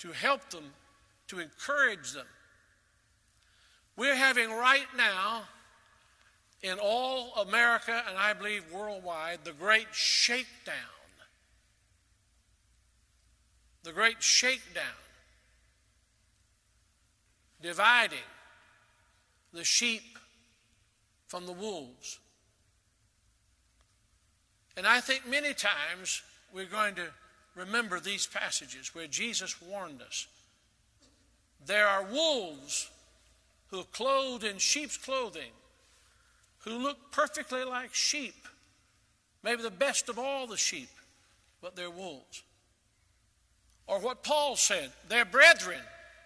to help them, to encourage them. We're having right now in all America, and I believe worldwide, the great shakedown. The great shakedown. Dividing the sheep from the wolves. And I think many times we're going to remember these passages where Jesus warned us. There are wolves who are clothed in sheep's clothing, who look perfectly like sheep, maybe the best of all the sheep, but they're wolves. Or what Paul said, they're brethren.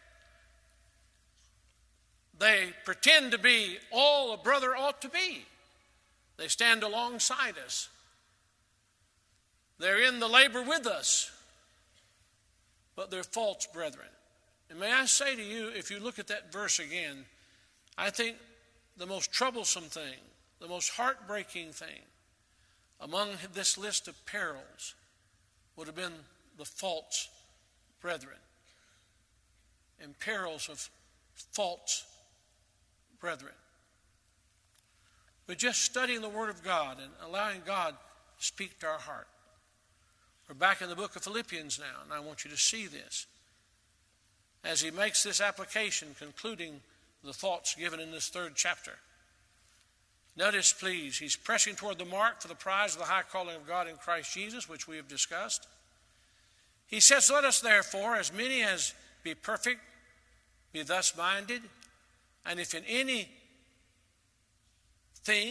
They pretend to be all a brother ought to be. They stand alongside us. They're in the labor with us, but they're false brethren. And may I say to you, if you look at that verse again, I think the most troublesome thing, the most heartbreaking thing among this list of perils would have been the false brethren and perils of false brethren. We're just studying the Word of God and allowing God to speak to our heart. We're back in the book of Philippians now, and I want you to see this. As he makes this application, concluding the thoughts given in this 3rd chapter. Notice, please, he's pressing toward the mark for the prize of the high calling of God in Christ Jesus, which we have discussed. He says, let us therefore, as many as be perfect, be thus minded, and if in any thing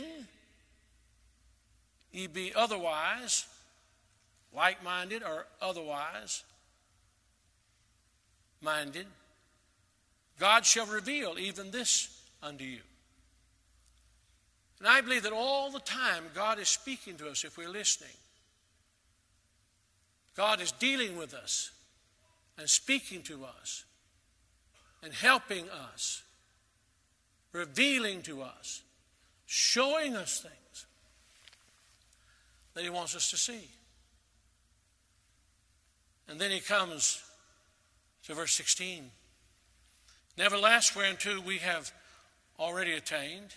ye be otherwise, like-minded or otherwise minded, God shall reveal even this unto you. And I believe that all the time God is speaking to us if we're listening. God is dealing with us and speaking to us and helping us, revealing to us, showing us things that he wants us to see. And then he comes to verse 16. Nevertheless, whereunto we have already attained,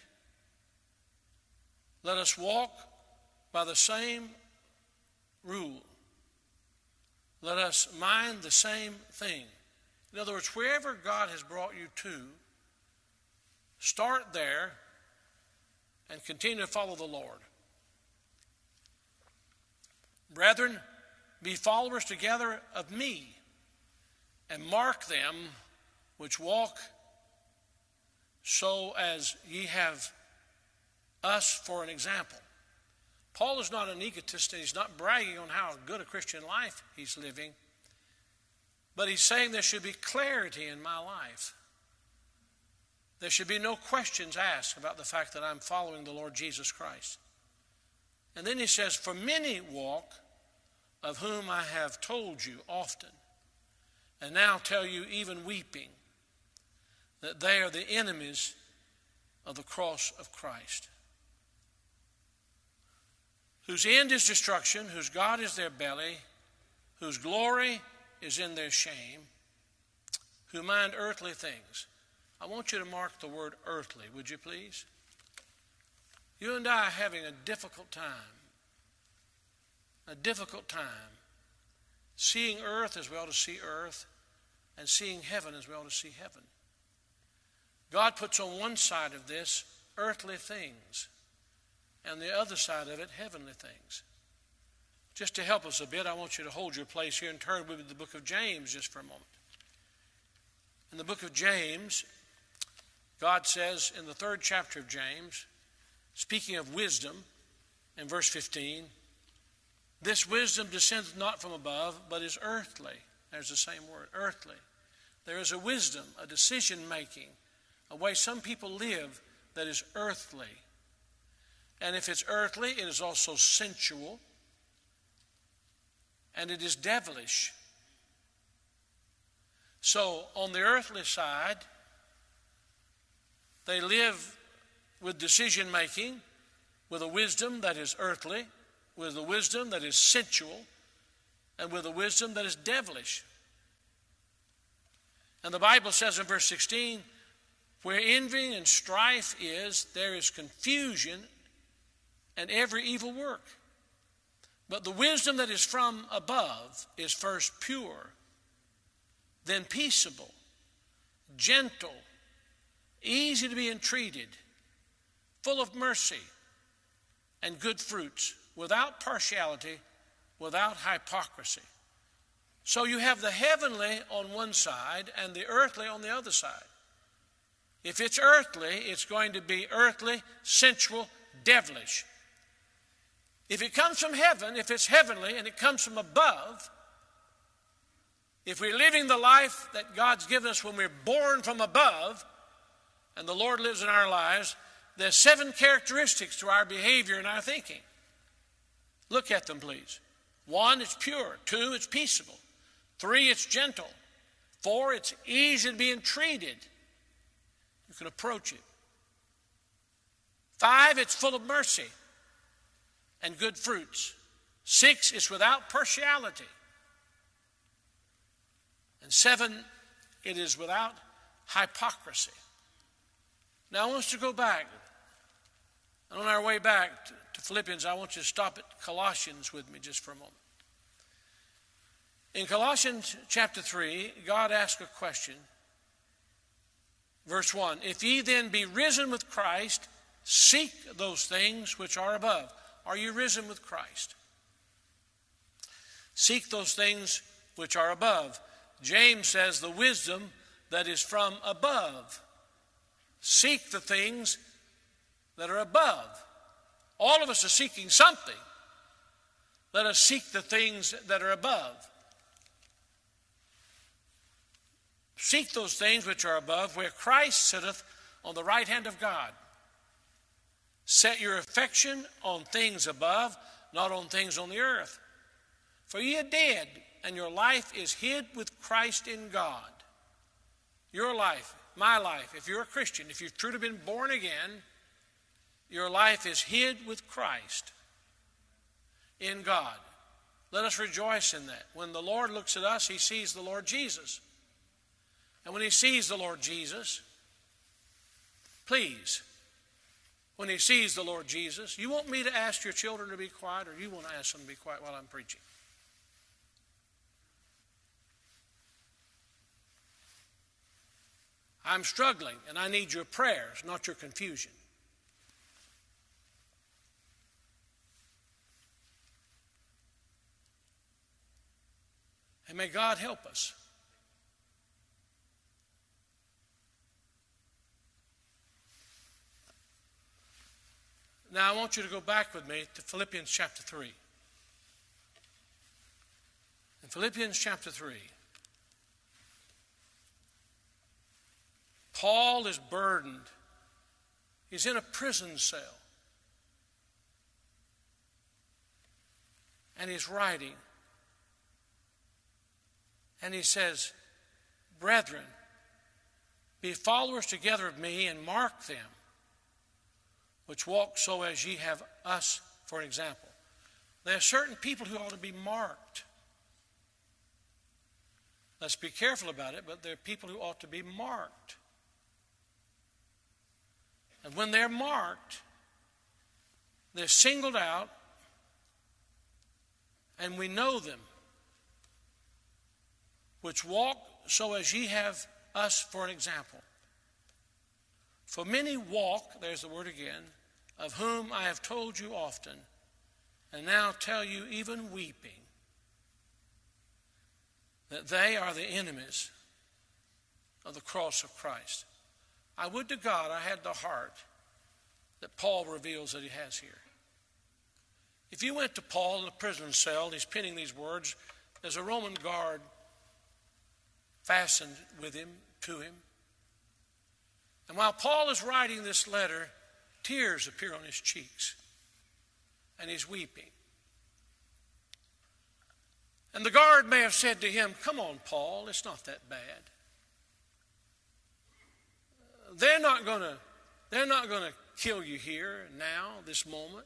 let us walk by the same rule. Let us mind the same thing. In other words, wherever God has brought you to, start there and continue to follow the Lord. Brethren, be followers together of me, and mark them which walk so as ye have us for an example. Paul is not an egotist, and he's not bragging on how good a Christian life he's living, but he's saying there should be clarity in my life. There should be no questions asked about the fact that I'm following the Lord Jesus Christ. And then he says, for many walk, of whom I have told you often, and now tell you even weeping, that they are the enemies of the cross of Christ, whose end is destruction, whose God is their belly, whose glory is in their shame, who mind earthly things. I want you to mark the word earthly, would you please? You and I are having a difficult time seeing earth as we ought to see earth, and seeing heaven as we ought to see heaven. God puts on one side of this earthly things, and the other side of it heavenly things. Just to help us a bit, I want you to hold your place here and turn with me to the book of James just for a moment. In the book of James, God says in the 3rd chapter of James, speaking of wisdom, in verse 15, this wisdom descends not from above, but is earthly. There's the same word, earthly. There is a wisdom, a decision-making, a way some people live that is earthly. And if it's earthly, it is also sensual, and it is devilish. So on the earthly side, they live with decision-making, with a wisdom that is earthly, with a wisdom that is sensual, and with a wisdom that is devilish. And the Bible says in verse 16, where envy and strife is, there is confusion and every evil work. But the wisdom that is from above is first pure, then peaceable, gentle, easy to be entreated, full of mercy and good fruits, without partiality, without hypocrisy. So you have the heavenly on one side and the earthly on the other side. If it's earthly, it's going to be earthly, sensual, devilish. If it comes from heaven, if it's heavenly and it comes from above, if we're living the life that God's given us when we're born from above, and the Lord lives in our lives, there's 7 characteristics to our behavior and our thinking. Look at them, please. 1, it's pure. 2, it's peaceable. 3, it's gentle. 4, it's easy to be entreated. You can approach it. 5, it's full of mercy and good fruits. 6, it's without partiality. And 7, it is without hypocrisy. Now I want us to go back. And on our way back to Philippians, I want you to stop at Colossians with me just for a moment. In Colossians chapter 3, God asks a question. Verse 1, if ye then be risen with Christ, seek those things which are above. Are you risen with Christ? Seek those things which are above. James says the wisdom that is from above. Seek the things that are above. All of us are seeking something. Let us seek the things that are above. Seek those things which are above, where Christ sitteth on the right hand of God. Set your affection on things above, not on things on the earth. For ye are dead, and your life is hid with Christ in God. Your life, my life, if you're a Christian, if you've truly been born again, your life is hid with Christ in God. Let us rejoice in that. When the Lord looks at us, he sees the Lord Jesus. And when he sees the Lord Jesus, please, when he sees the Lord Jesus, you want me to ask your children to be quiet, or you want to ask them to be quiet while I'm preaching? I'm struggling, and I need your prayers, not your confusion. And may God help us. Now I want you to go back with me to Philippians chapter 3. In Philippians chapter 3, Paul is burdened. He's in a prison cell. And he's writing. And he says, brethren, be followers together of me, and mark them which walk so as ye have us for an example. There are certain people who ought to be marked. Let's be careful about it, but there are people who ought to be marked. And when they're marked, they're singled out, and we know them, which walk so as ye have us for an example. For many walk, there's the word again, of whom I have told you often, and now tell you even weeping, that they are the enemies of the cross of Christ. I would to God I had the heart that Paul reveals that he has here. If you went to Paul in the prison cell, and he's penning these words, there's a Roman guard fastened with him, to him. And while Paul is writing this letter, tears appear on his cheeks, and he's weeping. And the guard may have said to him, come on, Paul, it's not that bad. They're not going to kill you here, now, this moment.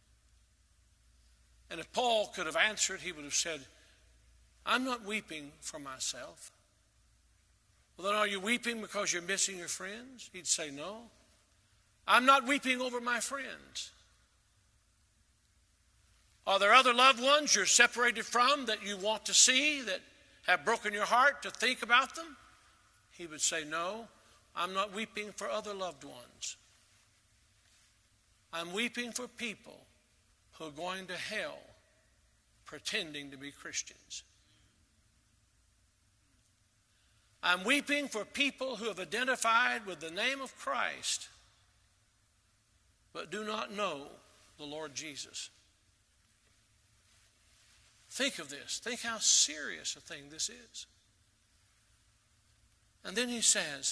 And if Paul could have answered, he would have said, I'm not weeping for myself. Well, then are you weeping because you're missing your friends? He'd say, no. I'm not weeping over my friends. Are there other loved ones you're separated from that you want to see, that have broken your heart to think about them? He would say, no, I'm not weeping for other loved ones. I'm weeping for people who are going to hell pretending to be Christians. I'm weeping for people who have identified with the name of Christ but do not know the Lord Jesus. Think of this. Think how serious a thing this is. And then he says,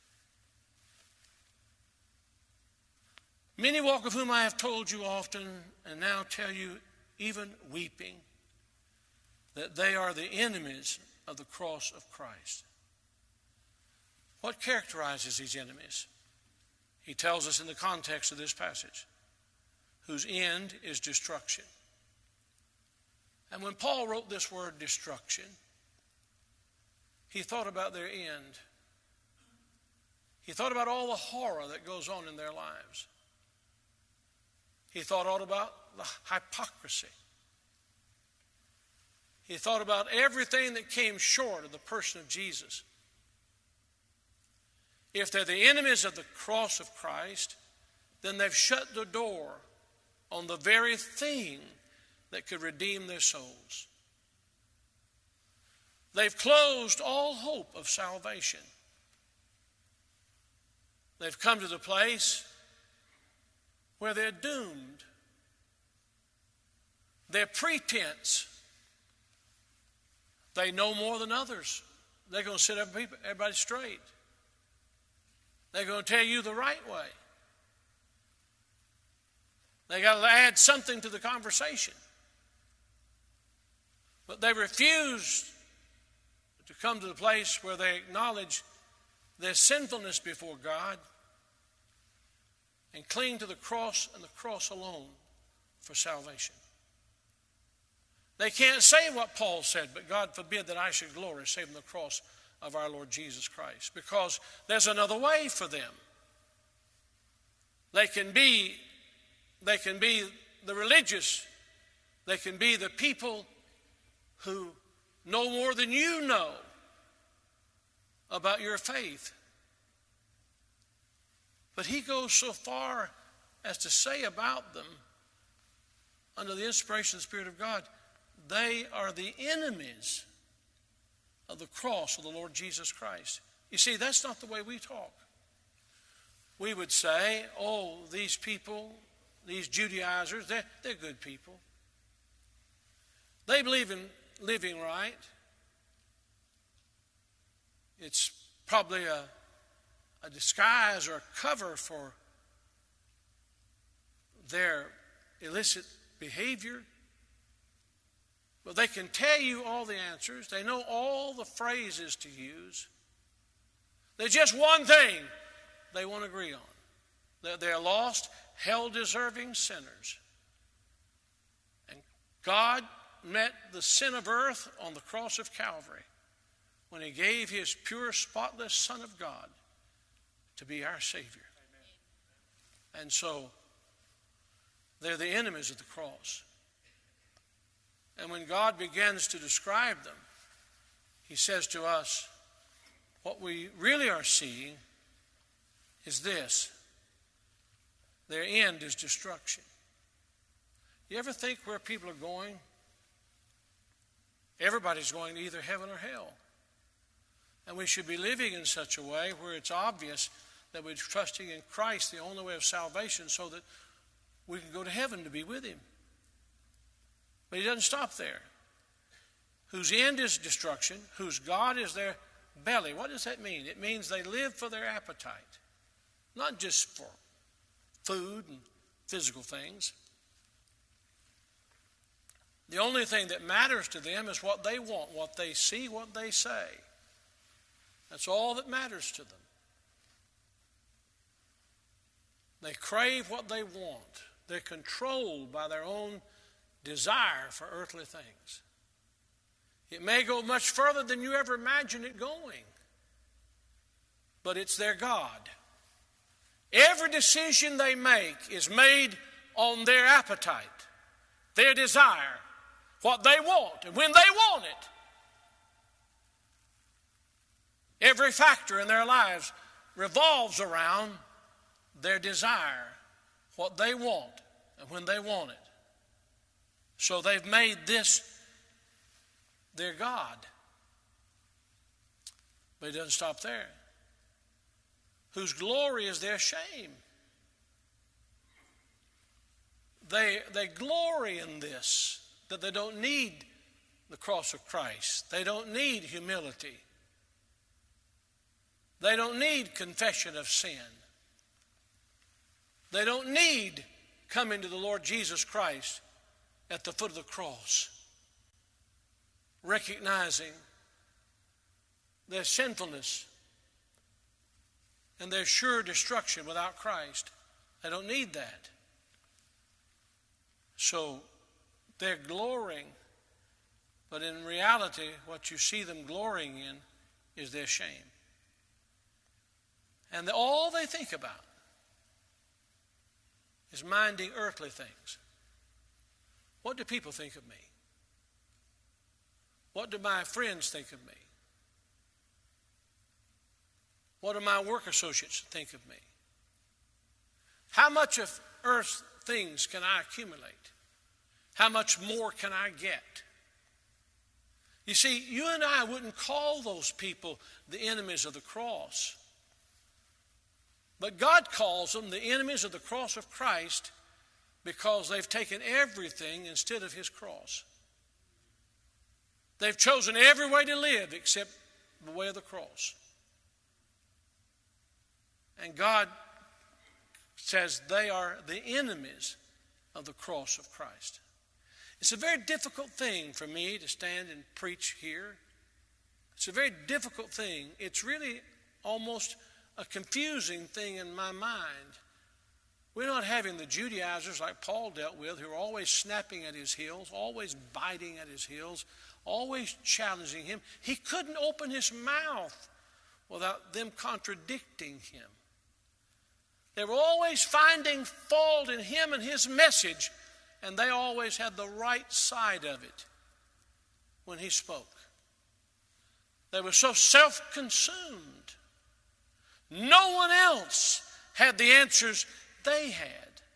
many walk of whom I have told you often, and now tell you, even weeping, that they are the enemies of the cross of Christ. What characterizes these enemies? He tells us in the context of this passage, whose end is destruction. And when Paul wrote this word destruction, he thought about their end. He thought about all the horror that goes on in their lives. He thought all about the hypocrisy. He thought about everything that came short of the person of Jesus. If they're the enemies of the cross of Christ, then they've shut the door on the very thing that could redeem their souls. They've closed all hope of salvation. They've come to the place where they're doomed. Their pretense, they know more than others. They're going to set everybody straight. They're going to tell you the right way. They got to add something to the conversation. But they refuse to come to the place where they acknowledge their sinfulness before God and cling to the cross and the cross alone for salvation. They can't say what Paul said, but God forbid that I should glory save in the cross of our Lord Jesus Christ, because there's another way for them. They can be the religious. They can be the people who know more than you know about your faith. But he goes so far as to say about them, under the inspiration of the Spirit of God, they are the enemies of the cross of the Lord Jesus Christ. You see, that's not the way we talk. We would say, oh, these people, these Judaizers, they're good people. They believe in living right. It's probably a disguise or a cover for their illicit behavior. But they can tell you all the answers. They know all the phrases to use. There's just one thing they won't agree on. That they're lost, hell-deserving sinners. And God met the sin of earth on the cross of Calvary when he gave his pure, spotless Son of God to be our Savior. Amen. And so, they're the enemies of the cross. And when God begins to describe them, he says to us, what we really are seeing is this: their end is destruction. You ever think where people are going? Everybody's going to either heaven or hell. And we should be living in such a way where it's obvious that we're trusting in Christ, the only way of salvation, so that we can go to heaven to be with him. But he doesn't stop there. Whose end is destruction, whose God is their belly. What does that mean? It means they live for their appetite, not just for food and physical things. The only thing that matters to them is what they want, what they see, what they say. That's all that matters to them. They crave what they want. They're controlled by their own desire for earthly things. It may go much further than you ever imagined it going. but it's their God. Every decision they make is made on their appetite, their desire, what they want, and when they want it. Every factor in their lives revolves around their desire, what they want, and when they want it. So they've made this their God. But it doesn't stop there. Whose glory is their shame. They glory in this, that they don't need the cross of Christ. They don't need humility. They don't need confession of sin. They don't need coming to the Lord Jesus Christ at the foot of the cross, recognizing their sinfulness and their sure destruction without Christ. They don't need that. So they're glorying, but in reality, what you see them glorying in is their shame. And all they think about is minding earthly things. What do people think of me? What do my friends think of me? What do my work associates think of me? How much of earth's things can I accumulate? How much more can I get? You see, you and I wouldn't call those people the enemies of the cross. But God calls them the enemies of the cross of Christ because they've taken everything instead of his cross. They've chosen every way to live except the way of the cross. And God says they are the enemies of the cross of Christ. It's a very difficult thing for me to stand and preach here. It's a very difficult thing. It's really almost a confusing thing in my mind. We're not having the Judaizers like Paul dealt with, who are always snapping at his heels, always biting at his heels, always challenging him. He couldn't open his mouth without them contradicting him. They were always finding fault in him and his message, and they always had the right side of it when he spoke. They were so self-consumed. No one else had the answers they had.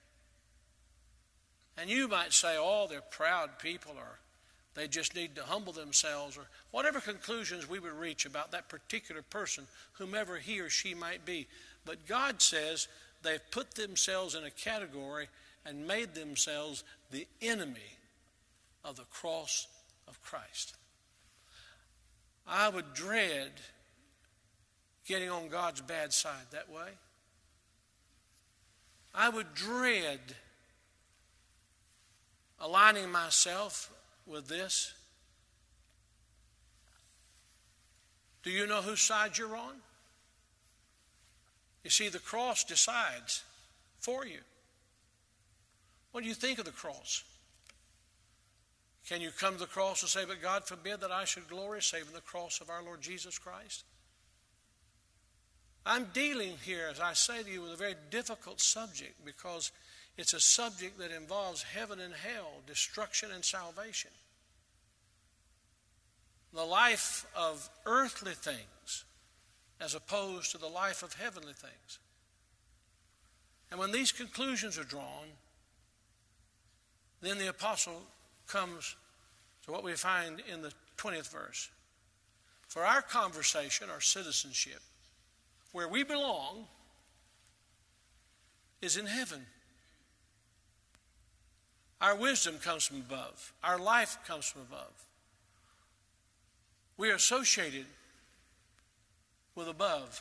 And you might say, oh, they're proud people, or they just need to humble themselves, or whatever conclusions we would reach about that particular person, whomever he or she might be. But God says they've put themselves in a category and made themselves the enemy of the cross of Christ. I would dread getting on God's bad side that way. I would dread aligning myself with this. Do you know whose side you're on? You see, the cross decides for you. What do you think of the cross? Can you come to the cross and say, but God forbid that I should glory save in the cross of our Lord Jesus Christ? I'm dealing here, as I say to you, with a very difficult subject, because it's a subject that involves heaven and hell, destruction and salvation. The life of earthly things as opposed to the life of heavenly things. And when these conclusions are drawn, then the apostle comes to what we find in the 20th verse. For our conversation, our citizenship, where we belong, is in heaven. Our wisdom comes from above. Our life comes from above. We are associated with above.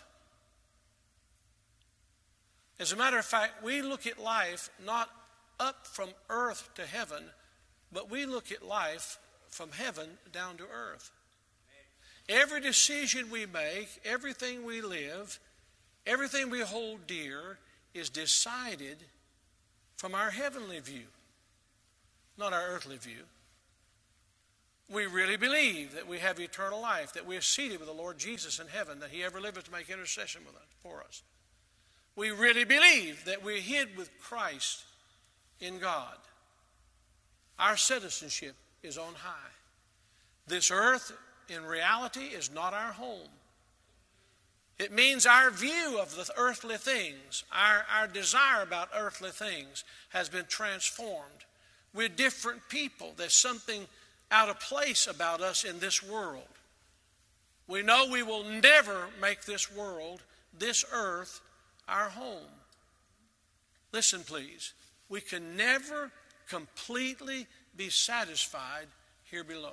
As a matter of fact, we look at life not up from earth to heaven, but we look at life from heaven down to earth. Every decision we make, everything we live, everything we hold dear is decided from our heavenly view, not our earthly view. We really believe that we have eternal life, that we are seated with the Lord Jesus in heaven, that he ever liveth to make intercession with us, for us. We really believe that we're hid with Christ in God. Our citizenship is on high. This earth, in reality, is not our home. It means our view of the earthly things, our desire about earthly things has been transformed. We're different people. There's something out of place about us in this world. We know we will never make this world, this earth, our home. Listen, please. We can never completely be satisfied here below.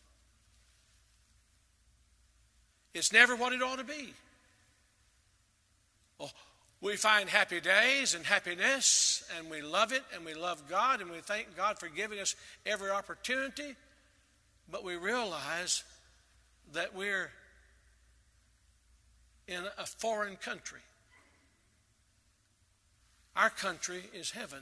It's never what it ought to be. Well, we find happy days and happiness, and we love it, and we love God, and we thank God for giving us every opportunity. But we realize that we're in a foreign country. Our country is heaven.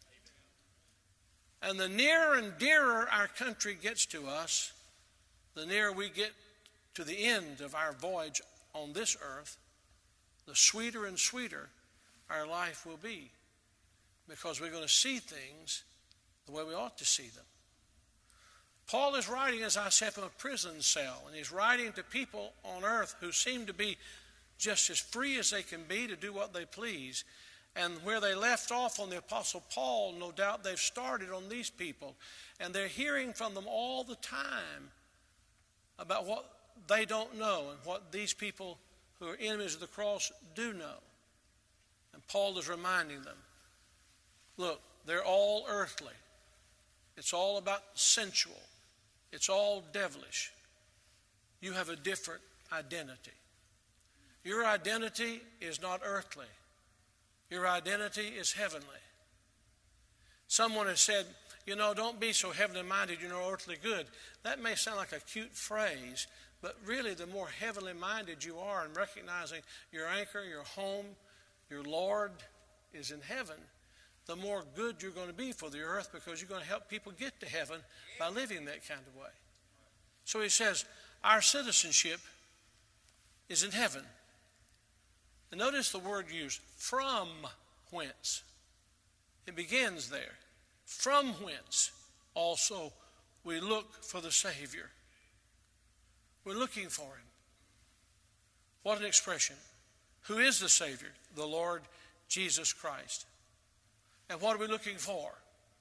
And the nearer and dearer our country gets to us, the nearer we get to the end of our voyage on this earth, the sweeter and sweeter our life will be, because we're going to see things the way we ought to see them. Paul is writing, as I said, from a prison cell, and he's writing to people on earth who seem to be just as free as they can be to do what they please. And where they left off on the Apostle Paul, no doubt they've started on these people. And they're hearing from them all the time about what they don't know and what these people who are enemies of the cross do know. And Paul is reminding them, look, they're all earthly. It's all about sensual. It's all devilish. You have a different identity. Your identity is not earthly. Your identity is heavenly. Someone has said, don't be so heavenly minded, you're no earthly good. That may sound like a cute phrase, but really the more heavenly minded you are in recognizing your anchor, your home, your Lord is in heaven, the more good you're going to be for the earth, because you're going to help people get to heaven by living that kind of way. So he says, our citizenship is in heaven. And notice the word used, from whence. It begins there. From whence also we look for the Savior. We're looking for him. What an expression. Who is the Savior? The Lord Jesus Christ. And what are we looking for?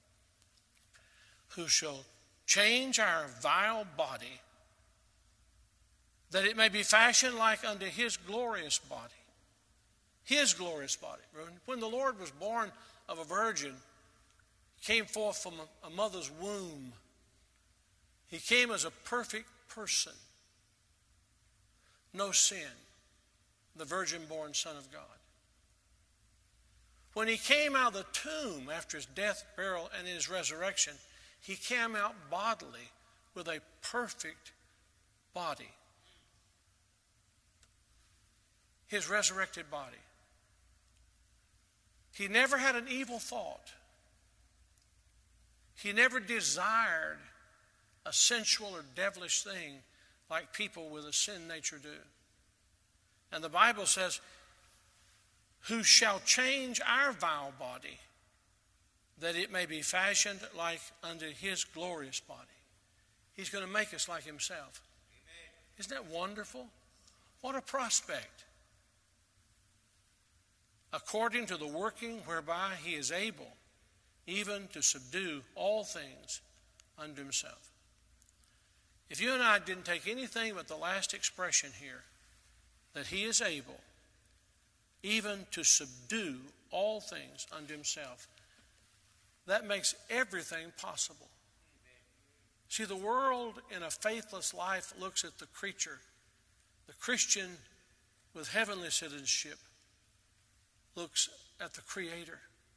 Who shall change our vile body, that it may be fashioned like unto his glorious body. His glorious body. When the Lord was born of a virgin, he came forth from a mother's womb. He came as a perfect person. No sin. The virgin-born Son of God. When he came out of the tomb after his death, burial, and his resurrection, he came out bodily with a perfect body. His resurrected body. He never had an evil thought. He never desired a sensual or devilish thing like people with a sin nature do. And the Bible says, who shall change our vile body, that it may be fashioned like unto his glorious body. He's going to make us like himself. Amen. Isn't that wonderful? What a prospect. According to the working whereby he is able even to subdue all things unto himself. If you and I didn't take anything but the last expression here, that he is able even to subdue all things unto himself, that makes everything possible. See, the world in a faithless life looks at the creature. The Christian with heavenly citizenship looks at the Creator.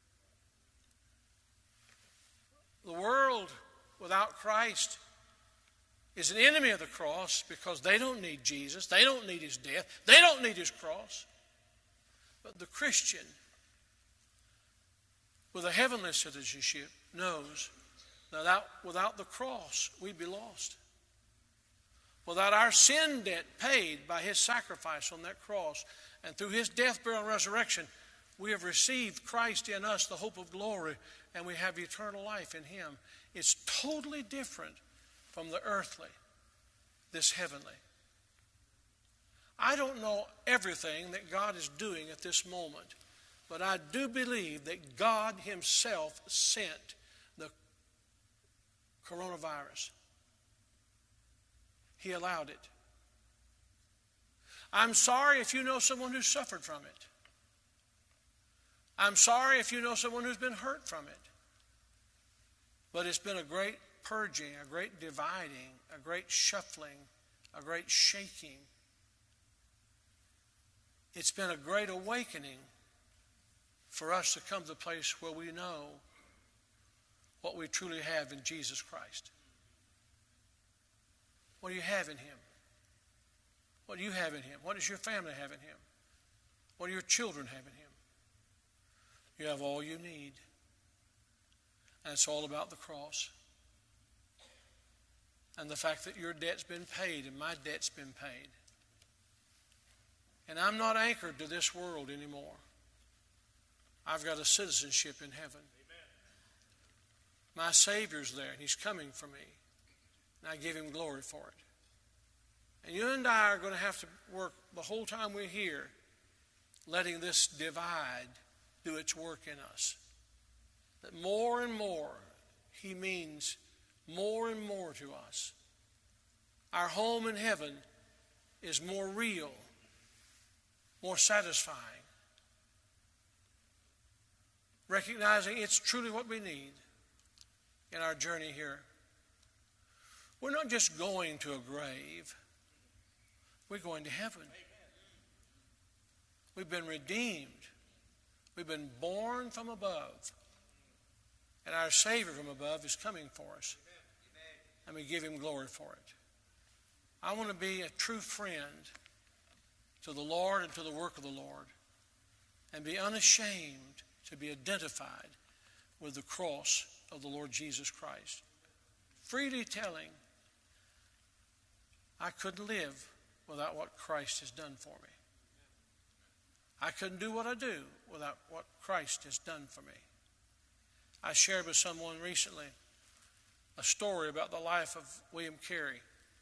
The world without Christ is an enemy of the cross because they don't need Jesus. They don't need his death. They don't need his cross. But the Christian with a heavenly citizenship knows that without the cross we'd be lost. without our sin debt paid by his sacrifice on that cross, and through his death, burial, and resurrection, we have received Christ in us, the hope of glory, and we have eternal life in him. It's totally different from the earthly, this heavenly. I don't know everything that God is doing at this moment, but I do believe that God himself sent the coronavirus. He allowed it. I'm sorry if you know someone who suffered from it. I'm sorry if you know someone who's been hurt from it. But it's been a great purging, a great dividing, a great shuffling, a great shaking. It's been a great awakening for us to come to the place where we know what we truly have in Jesus Christ. What do you have in him? What do you have in him? What does your family have in him? What do your children have in him? You have all you need. And it's all about the cross. And the fact that your debt's been paid and my debt's been paid. And I'm not anchored to this world anymore. I've got a citizenship in heaven. Amen. My Savior's there, and he's coming for me. And I give him glory for it. And you and I are going to have to work the whole time we're here, letting this divide do its work in us. That more and more, he means more and more to us. Our home in heaven is more real, more satisfying. Recognizing it's truly what we need in our journey here. We're not just going to a grave. We're going to heaven. We've been redeemed. We've been born from above. And our Savior from above is coming for us. And we give him glory for it. I want to be a true friend to the Lord and to the work of the Lord. And be unashamed to be identified with the cross of the Lord Jesus Christ. Freely telling, I couldn't live without what Christ has done for me. I couldn't do what I do without what Christ has done for me. I shared with someone recently a story about the life of William Carey.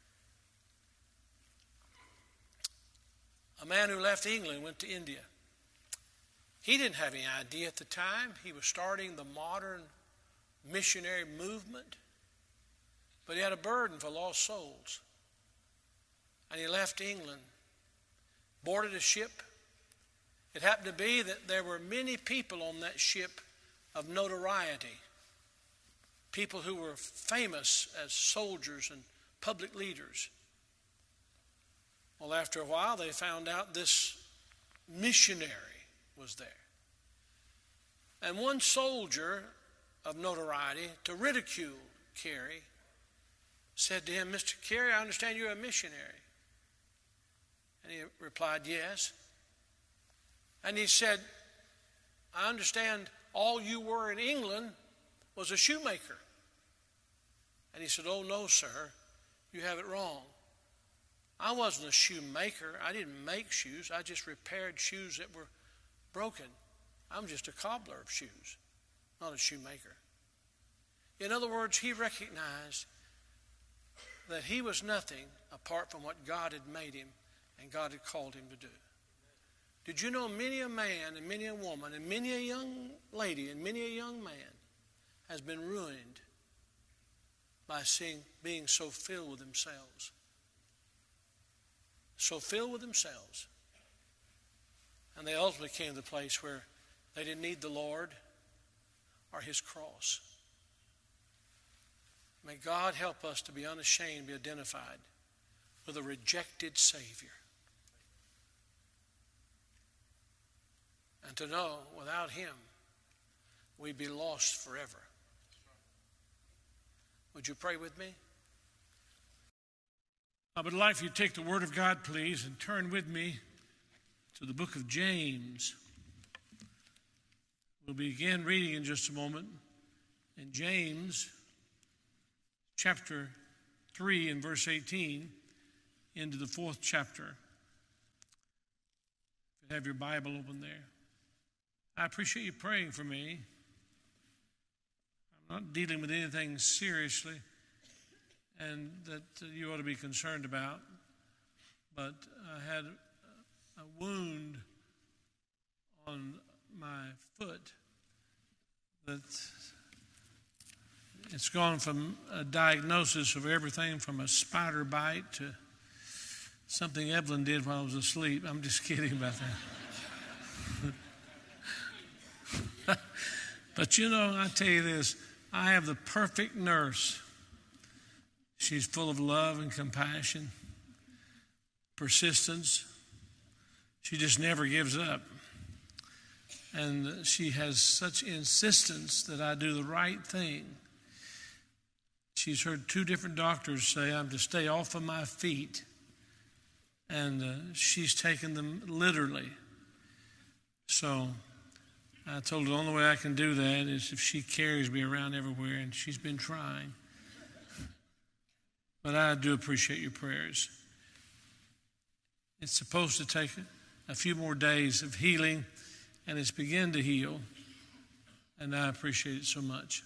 A man who left England, went to India. He didn't have any idea at the time. He was starting the modern missionary movement. But he had a burden for lost souls. And he left England, boarded a ship. It happened to be that there were many people on that ship of notoriety. People who were famous as soldiers and public leaders. Well, after a while, they found out this missionary was there. And one soldier of notoriety, to ridicule Carey, said to him, Mr. Carey, I understand you're a missionary. And he replied, yes. And he said, I understand all you were in England was a shoemaker. And he said, oh, no, sir, you have it wrong. I wasn't a shoemaker. I didn't make shoes. I just repaired shoes that were broken. I'm just a cobbler of shoes, not a shoemaker. In other words, he recognized that he was nothing apart from what God had made him and God had called him to do. Did you know many a man and many a woman and many a young lady and many a young man has been ruined by being so filled with themselves? So filled with themselves. And they ultimately came to the place where they didn't need the Lord or his cross. May God help us to be unashamed, be identified with a rejected Savior. And to know without him, we'd be lost forever. Would you pray with me? I would like for you to take the Word of God, please, and turn with me to the book of James. We'll begin reading in just a moment. In James chapter 3 and verse 18, into the 4th chapter. If you have your Bible open there. I appreciate you praying for me. I'm not dealing with anything seriously and that you ought to be concerned about, but I had a wound on my foot that it's gone from a diagnosis of everything from a spider bite to something Evelyn did while I was asleep. I'm just kidding about that. But you know, I tell you this, I have the perfect nurse. She's full of love and compassion, persistence. She just never gives up. And she has such insistence that I do the right thing. She's heard 2 different doctors say I'm to stay off of my feet. And she's taken them literally. So I told her the only way I can do that is if she carries me around everywhere, and she's been trying. But I do appreciate your prayers. It's supposed to take a few more days of healing, and it's begun to heal, and I appreciate it so much.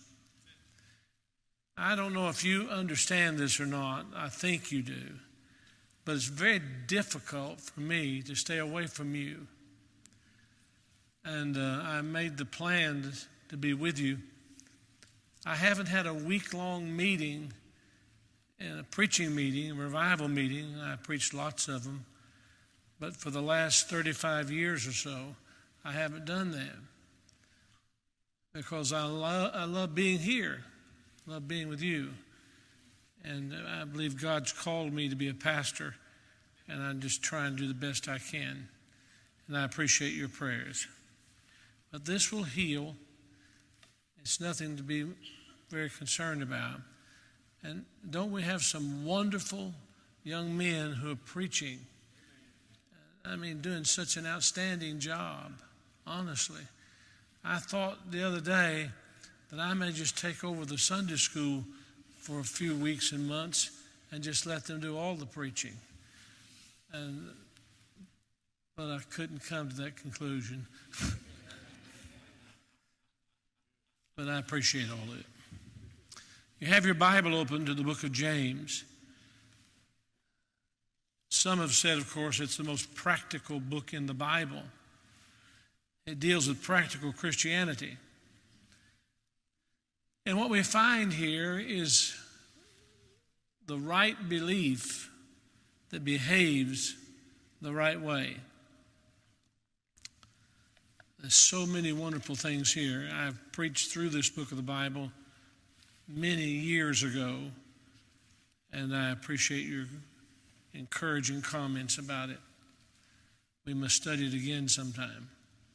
I don't know if you understand this or not. I think you do. But it's very difficult for me to stay away from you. And I made the plan to be with you. I haven't had a week-long meeting, and a preaching meeting, a revival meeting. I preached lots of them. But for the last 35 years or so, I haven't done that. Because I love being here. I love being with you. And I believe God's called me to be a pastor, and I'm just trying to do the best I can. And I appreciate your prayers. But this will heal. It's nothing to be very concerned about. And don't we have some wonderful young men who are preaching? I mean, doing such an outstanding job, honestly. I thought the other day that I may just take over the Sunday school for a few weeks and months and just let them do all the preaching. But I couldn't come to that conclusion. But I appreciate all of it. You have your Bible open to the book of James. Some have said, of course, it's the most practical book in the Bible. It deals with practical Christianity. And what we find here is the right belief that behaves the right way. There's so many wonderful things here. I've preached through this book of the Bible many years ago, and I appreciate your encouraging comments about it. We must study it again sometime.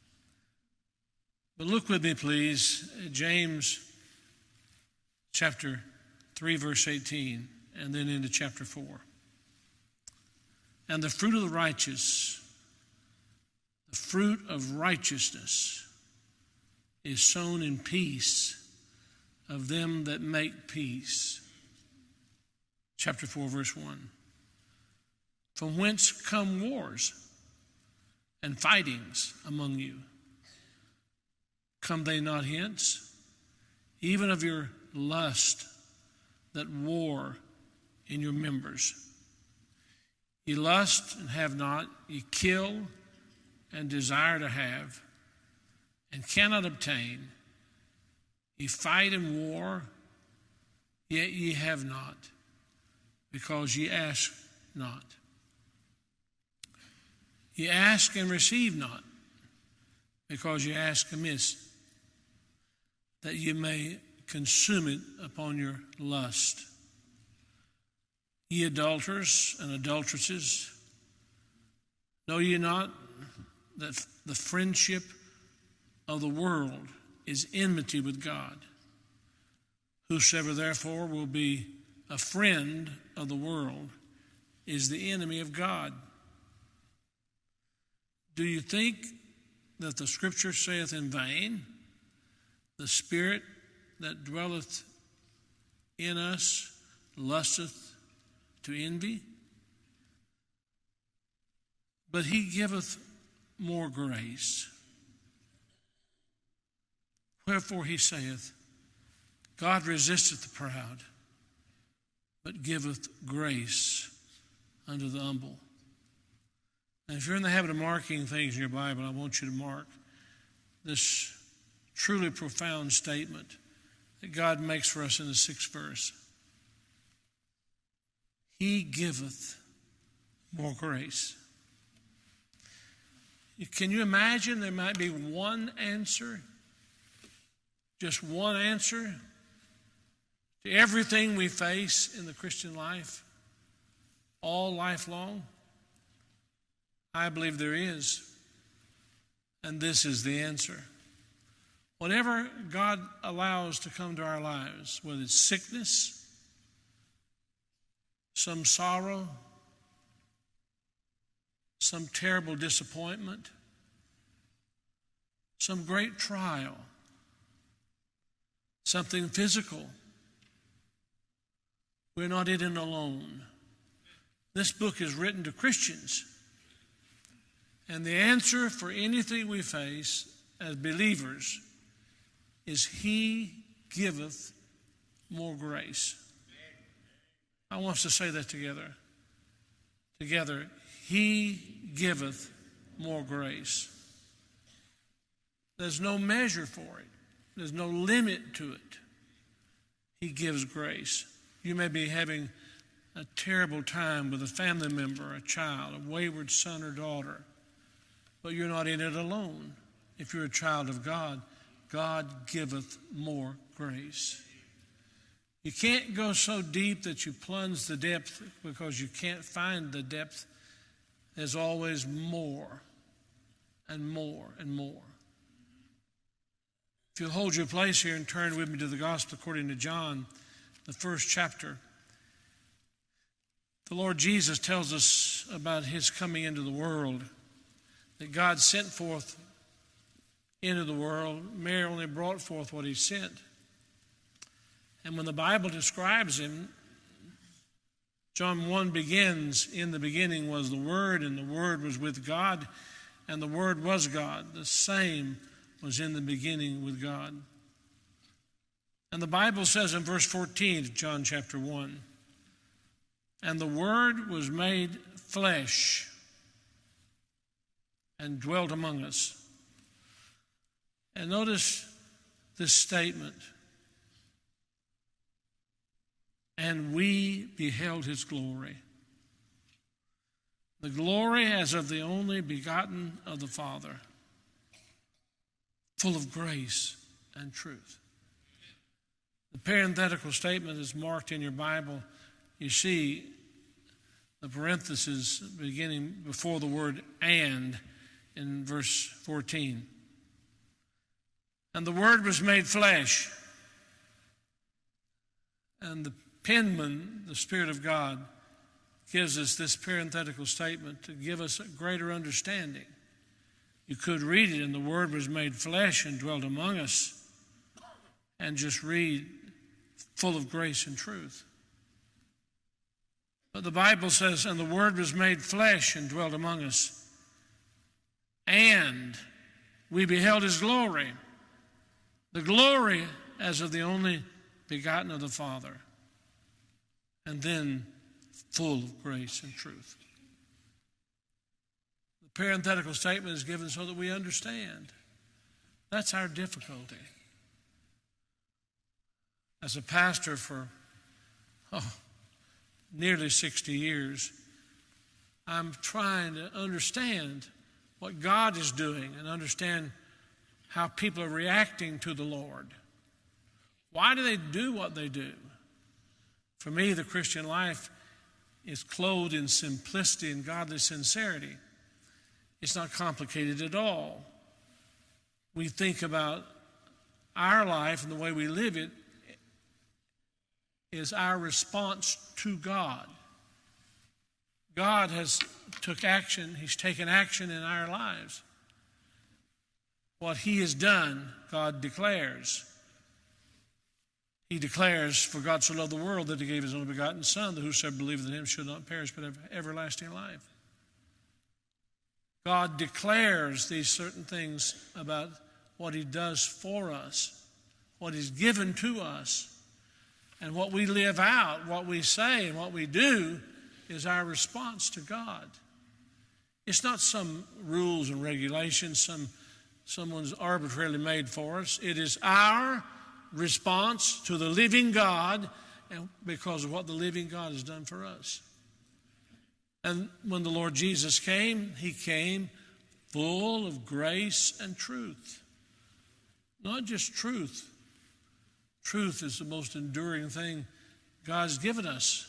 But look with me, please, at James chapter 3, verse 18, and then into chapter 4. And the fruit of the righteous, the fruit of righteousness is sown in peace of them that make peace. Chapter 4, verse 1. From whence come wars and fightings among you? Come they not hence? Even of your lust that war in your members. Ye lust and have not, ye kill and desire to have, and cannot obtain. Ye fight and war, yet ye have not, because ye ask not. Ye ask and receive not, because ye ask amiss, that ye may consume it upon your lust. Ye adulterers and adulteresses, know ye not that the friendship of the world is enmity with God? Whosoever therefore will be a friend of the world is the enemy of God. Do you think that the Scripture saith in vain, the Spirit that dwelleth in us lusteth to envy? but he giveth more grace. Wherefore he saith, God resisteth the proud, but giveth grace unto the humble. And if you're in the habit of marking things in your Bible, I want you to mark this truly profound statement that God makes for us in the 6th verse. He giveth more grace. Can you imagine there might be one answer, just one answer to everything we face in the Christian life, all life long? I believe there is. And this is the answer. Whatever God allows to come to our lives, whether it's sickness, some sorrow, some terrible disappointment, some great trial, something physical, we're not in it alone. This book is written to Christians. And the answer for anything we face as believers is He giveth more grace. I want us to say that together. Together, He giveth more grace. There's no measure for it. There's no limit to it. He gives grace. You may be having a terrible time with a family member, a child, a wayward son or daughter, but you're not in it alone. If you're a child of God, God giveth more grace. You can't go so deep that you plunge the depth because you can't find the depth. There's always more and more and more. If you'll hold your place here and turn with me to the Gospel according to John, the 1st chapter, the Lord Jesus tells us about His coming into the world, that God sent forth into the world. Mary only brought forth what He sent. And when the Bible describes Him, John 1 begins, in the beginning was the Word, and the Word was with God, and the Word was God. The same was in the beginning with God. And the Bible says in verse 14 of John chapter 1, and the Word was made flesh and dwelt among us. And notice this statement. And we beheld His glory. The glory as of the only begotten of the Father, full of grace and truth. The parenthetical statement is marked in your Bible. You see the parenthesis beginning before the word and in verse 14. And the Word was made flesh. And the penman, the Spirit of God, gives us this parenthetical statement to give us a greater understanding. You could read it, and the Word was made flesh and dwelt among us, and just read full of grace and truth. But the Bible says, and the Word was made flesh and dwelt among us, and we beheld His glory, the glory as of the only begotten of the Father, and then full of grace and truth. The parenthetical statement is given so that we understand. That's our difficulty. As a pastor for nearly 60 years, I'm trying to understand what God is doing and understand how people are reacting to the Lord. Why do they do what they do? For me, the Christian life is clothed in simplicity and godly sincerity. It's not complicated at all. We think about our life and the way we live it is our response to God. God has took action. He's taken action in our lives. What He has done, God declares. He declares, for God so loved the world that He gave His only begotten Son, that whosoever believeth in Him should not perish but have everlasting life. God declares these certain things about what he does for us, what he's given to us, and what we live out, what we say, and what we do is our response to God. It's not some rules and regulations someone's arbitrarily made for us. It is our response to the living God, and because of what the living God has done for us. And when the Lord Jesus came, he came full of grace and truth. Not just truth. Truth is the most enduring thing God's given us.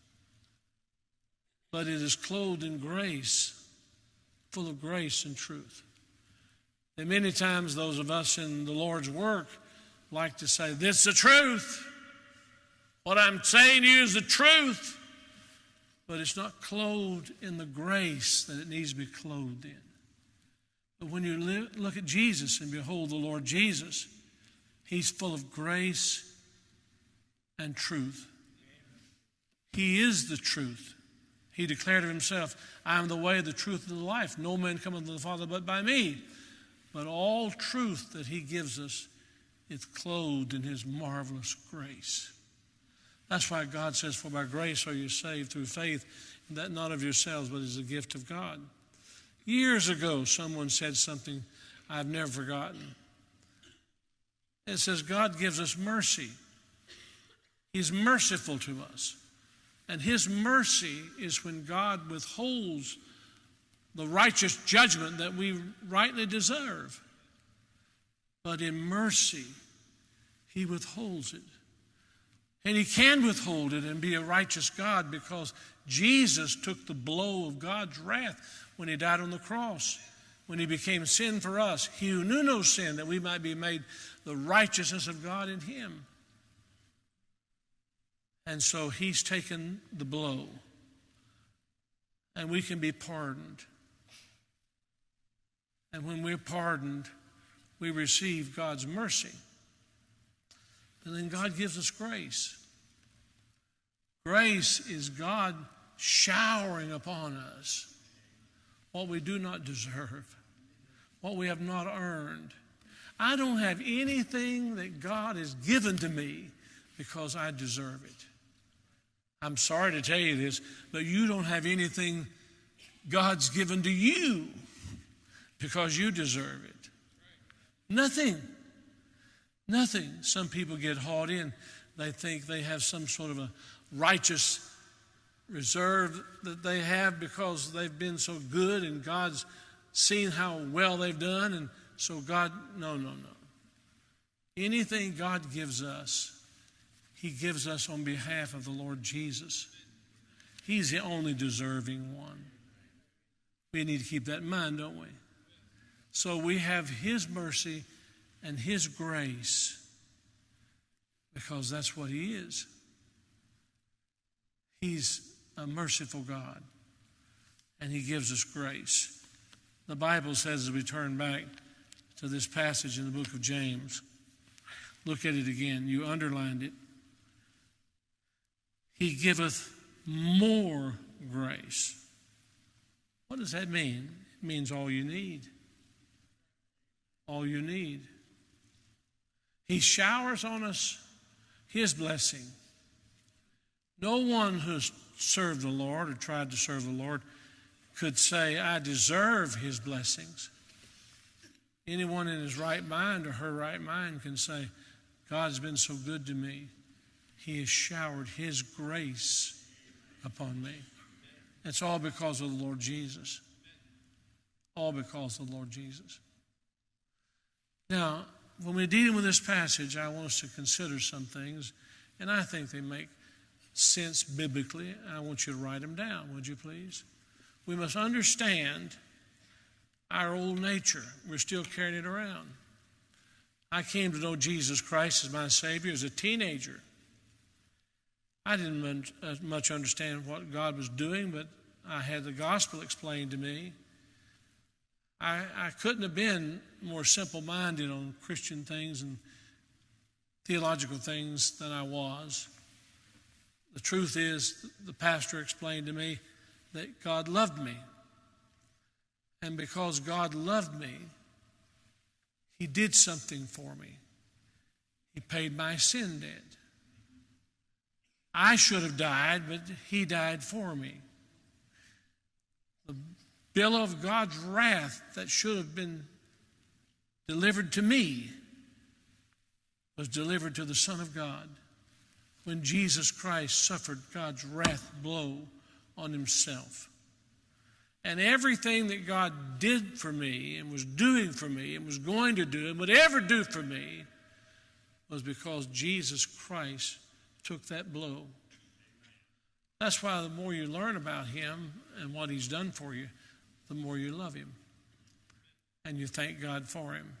But it is clothed in grace, full of grace and truth. And many times those of us in the Lord's work like to say, this is the truth. What I'm saying to you is the truth. But it's not clothed in the grace that it needs to be clothed in. But when you look at Jesus and behold the Lord Jesus, he's full of grace and truth. He is the truth. He declared of himself, I am the way, the truth, and the life. No man cometh to the Father but by me. But all truth that he gives us is clothed in his marvelous grace. That's why God says, for by grace are you saved through faith, and that not of yourselves, but is a gift of God. Years ago, someone said something I've never forgotten. It says, God gives us mercy. He's merciful to us. And his mercy is when God withholds the righteous judgment that we rightly deserve. But in mercy, he withholds it. And he can withhold it and be a righteous God because Jesus took the blow of God's wrath when he died on the cross, when he became sin for us. He who knew no sin, that we might be made the righteousness of God in him. And so he's taken the blow, and we can be pardoned. And when we're pardoned, we receive God's mercy. And then God gives us grace. Grace is God showering upon us what we do not deserve, what we have not earned. I don't have anything that God has given to me because I deserve it. I'm sorry to tell you this, but you don't have anything God's given to you because you deserve it. Nothing. Nothing. Some people get hauled in. They think they have some sort of a righteous reserve that they have because they've been so good and God's seen how well they've done. And so God, no. Anything God gives us, he gives us on behalf of the Lord Jesus. He's the only deserving one. We need to keep that in mind, don't we? So we have his mercy and his grace because that's what he is. He's a merciful God, and he gives us grace. The Bible says, as we turn back to this passage in the book of James, look at it again. You underlined it. He giveth more grace. What does that mean? It means all you need. All you need. He showers on us his blessing. No one who's served the Lord or tried to serve the Lord could say, I deserve his blessings. Anyone in his right mind or her right mind can say, God's been so good to me. He has showered his grace upon me. It's all because of the Lord Jesus. All because of the Lord Jesus. Now, when we're dealing with this passage, I want us to consider some things, and I think they make sense biblically. I want you to write them down, would you please? We must understand our old nature. We're still carrying it around. I came to know Jesus Christ as my Savior as a teenager. I didn't much understand what God was doing, but I had the gospel explained to me. I couldn't have been more simple-minded on Christian things and theological things than I was. The truth is, the pastor explained to me that God loved me. And because God loved me, He did something for me. He paid my sin debt. I should have died, but He died for me. The bill of God's wrath that should have been delivered to me was delivered to the Son of God when Jesus Christ suffered God's wrath blow on Himself. And everything that God did for me and was doing for me and was going to do and would ever do for me was because Jesus Christ took that blow. That's why the more you learn about Him and what He's done for you, the more you love Him and you thank God for Him.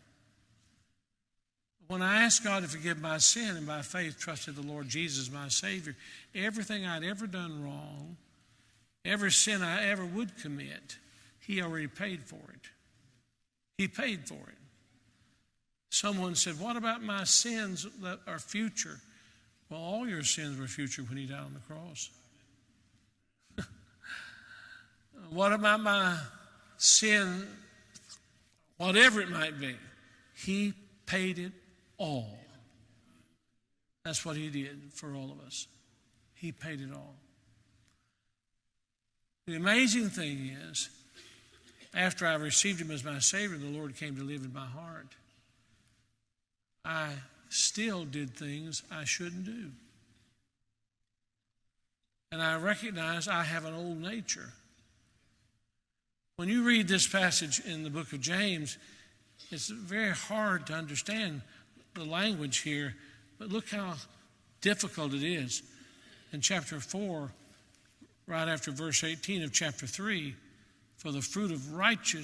When I asked God to forgive my sin and by faith trusted the Lord Jesus my Savior, everything I'd ever done wrong, every sin I ever would commit, He already paid for it. He paid for it. Someone said, what about my sins that are future? Well, all your sins were future when He died on the cross. What about my sin, whatever it might be? He paid it all. That's what He did for all of us. He paid it all. The amazing thing is, after I received Him as my Savior, the Lord came to live in my heart. I still did things I shouldn't do. And I recognize I have an old nature. When you read this passage in the book of James, it's very hard to understand the language here, but look how difficult it is. In chapter 4, right after verse 18 of chapter 3, for the fruit of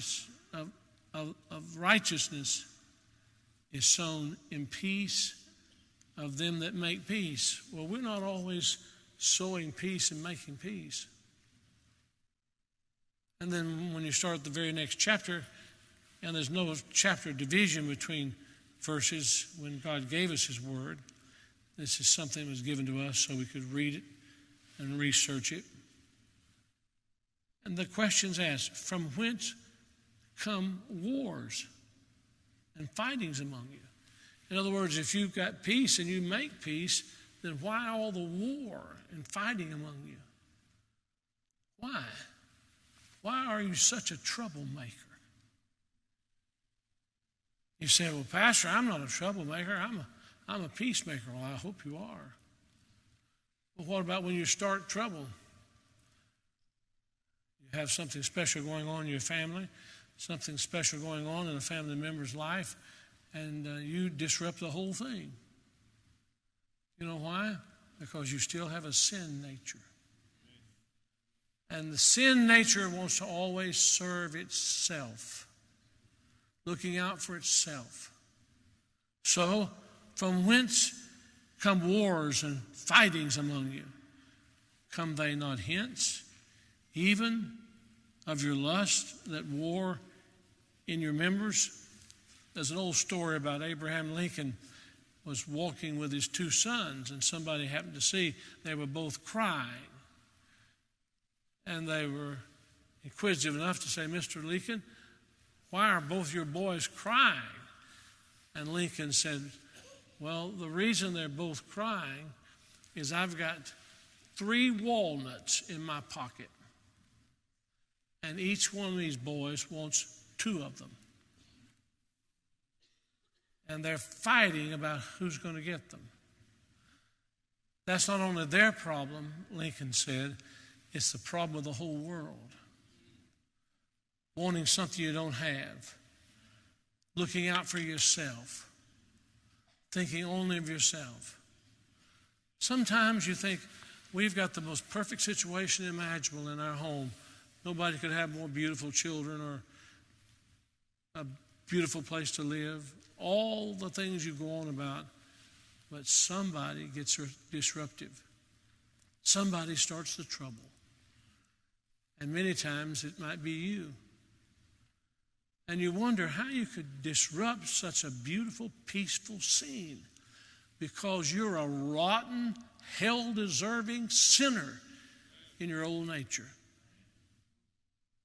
righteousness is sown in peace of them that make peace. Well, we're not always sowing peace and making peace. And then when you start the very next chapter, and there's no chapter division between verses when God gave us His Word. This is something that was given to us so we could read it and research it. And the question's asked, from whence come wars and fightings among you? In other words, if you've got peace and you make peace, then why all the war and fighting among you? Why? Why are you such a troublemaker? You say, well, Pastor, I'm not a troublemaker. I'm a peacemaker. Well, I hope you are. Well, what about when you start trouble? You have something special going on in your family, something special going on in a family member's life, and you disrupt the whole thing. You know why? Because you still have a sin nature. And the sin nature wants to always serve itself, looking out for itself. So, from whence come wars and fightings among you? Come they not hence, even of your lust that war in your members? There's an old story about Abraham Lincoln was walking with his two sons, and somebody happened to see they were both crying. And they were inquisitive enough to say, Mr. Lincoln, why are both your boys crying? And Lincoln said, well, the reason they're both crying is I've got 3 walnuts in my pocket. And each one of these boys wants 2 of them. And they're fighting about who's going to get them. That's not only their problem, Lincoln said, it's the problem of the whole world. Wanting something you don't have. Looking out for yourself. Thinking only of yourself. Sometimes you think, we've got the most perfect situation imaginable in our home. Nobody could have more beautiful children or a beautiful place to live. All the things you go on about. But somebody gets disruptive. Somebody starts the trouble. And many times it might be you. And you wonder how you could disrupt such a beautiful, peaceful scene because you're a rotten, hell-deserving sinner in your old nature.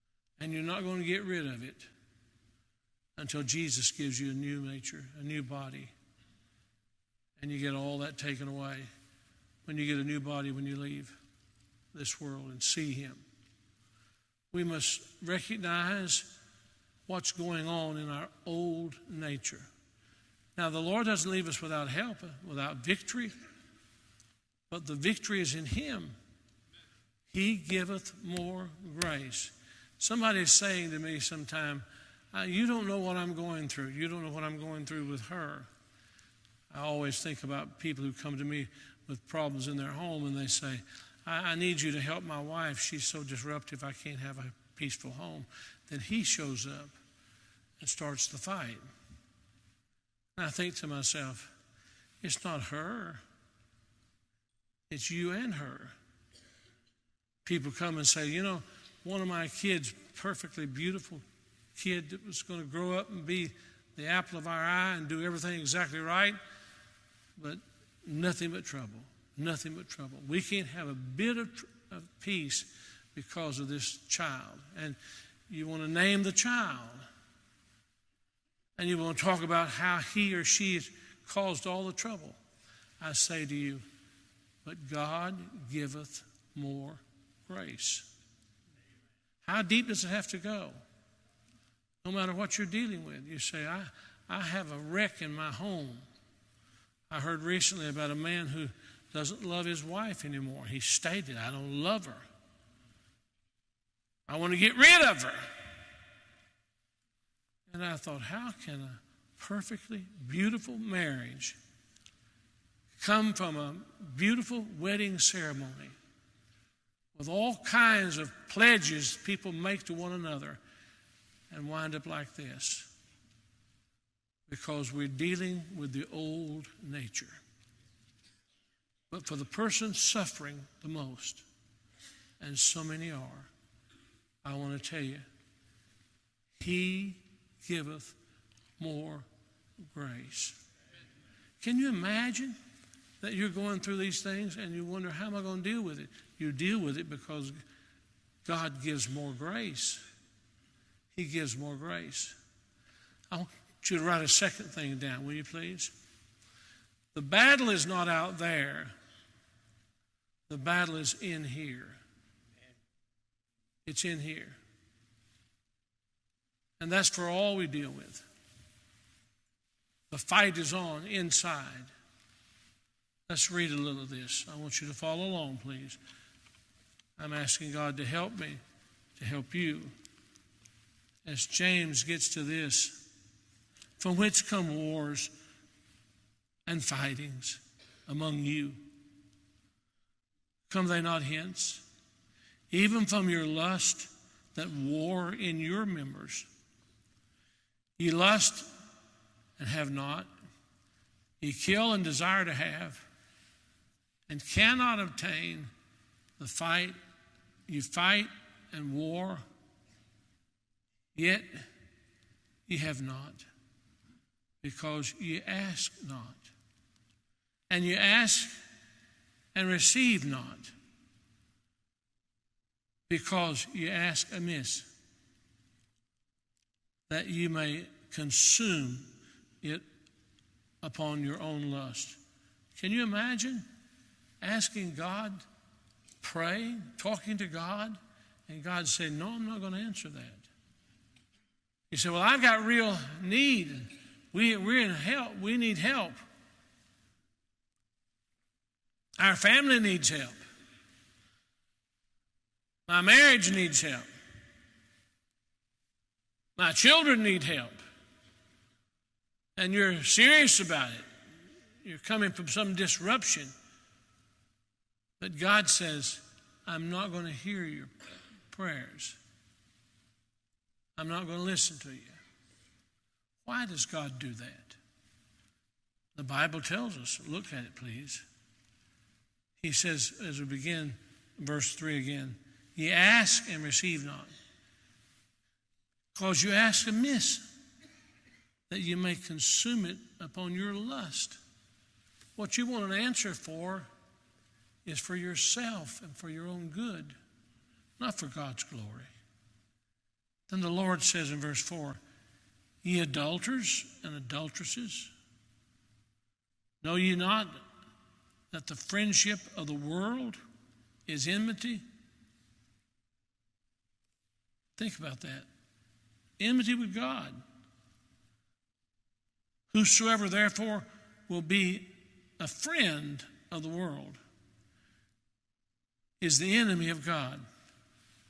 And you're not going to get rid of it until Jesus gives you a new nature, a new body. And you get all that taken away when you get a new body when you leave this world and see him. We must recognize what's going on in our old nature. Now, the Lord doesn't leave us without help, without victory, but the victory is in him. He giveth more grace. Somebody is saying to me sometime, you don't know what I'm going through. You don't know what I'm going through with her. I always think about people who come to me with problems in their home and they say, I need you to help my wife. She's so disruptive, I can't have a peaceful home. Then he shows up and starts the fight. And I think to myself, it's not her. It's you and her. People come and say, you know, one of my kids, perfectly beautiful kid that was going to grow up and be the apple of our eye and do everything exactly right, but nothing but trouble. Nothing but trouble. We can't have a bit of peace because of this child. And you want to name the child. And you want to talk about how he or she has caused all the trouble. I say to you, but God giveth more grace. How deep does it have to go? No matter what you're dealing with. You say, I have a wreck in my home. I heard recently about a man who doesn't love his wife anymore. He stated, I don't love her. I want to get rid of her. And I thought, how can a perfectly beautiful marriage come from a beautiful wedding ceremony with all kinds of pledges people make to one another and wind up like this? Because we're dealing with the old nature. But for the person suffering the most, and so many are, I want to tell you, he giveth more grace. Can you imagine that you're going through these things and you wonder, how am I going to deal with it? You deal with it because God gives more grace. He gives more grace. I want you to write a second thing down, will you please? The battle is not out there. The battle is in here. It's in here. And that's for all we deal with. The fight is on inside. Let's read a little of this. I want you to follow along, please. I'm asking God to help me, to help you. As James gets to this, from which come wars and fightings among you? Come they not hence? Even from your lust that war in your members. Ye lust and have not. Ye kill and desire to have, and cannot obtain. The fight, you fight and war, yet ye have not, because ye ask not. And ye ask and receive not, because ye ask amiss, that ye may consume it upon your own lust. Can you imagine asking God, praying, talking to God, and God saying, no, I'm not going to answer that? You say, well, I've got real need. We're in help. We need help. Our family needs help. My marriage needs help. My children need help. And you're serious about it. You're coming from some disruption. But God says, I'm not going to hear your prayers. I'm not going to listen to you. Why does God do that? The Bible tells us. Look at it, please. He says, as we begin, verse 3 again, ye ask and receive not, because you ask amiss, that you may consume it upon your lust. What you want an answer for is for yourself and for your own good, not for God's glory. Then the Lord says in verse 4, ye adulterers and adulteresses, know ye not that the friendship of the world is enmity? Think about that. Enmity with God. Whosoever therefore will be a friend of the world is the enemy of God.